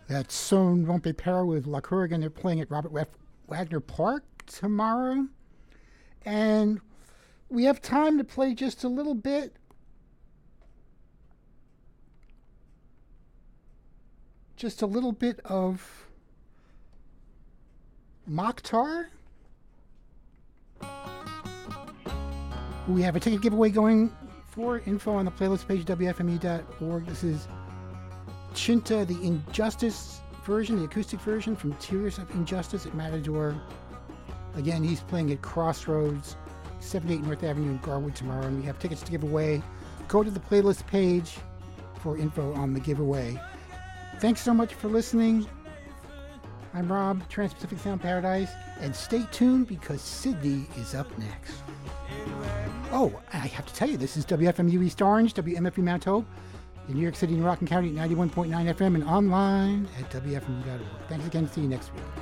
That's Son Rompe Para with La Corrigan. They're playing at Robert Wagner Park tomorrow. And we have time to play just a little bit. Just a little bit of Mokhtar. We have a ticket giveaway going for. Info on the playlist page, wfmu.org. This is Chinta, the Injustice version, the acoustic version from Tears of Injustice at Matador. Again, he's playing at Crossroads, 78 North Avenue in Garwood tomorrow, and we have tickets to give away. Go to the playlist page for info on the giveaway. Thanks so much for listening. I'm Rob, Trans-Pacific Sound Paradise, and stay tuned because Sydney is up next. Oh, I have to tell you, this is WFMU East Orange, WMFU Mount Hope, in New York City and Rockland County at 91.9 FM and online at WFMU.org. Thanks again. See you next week.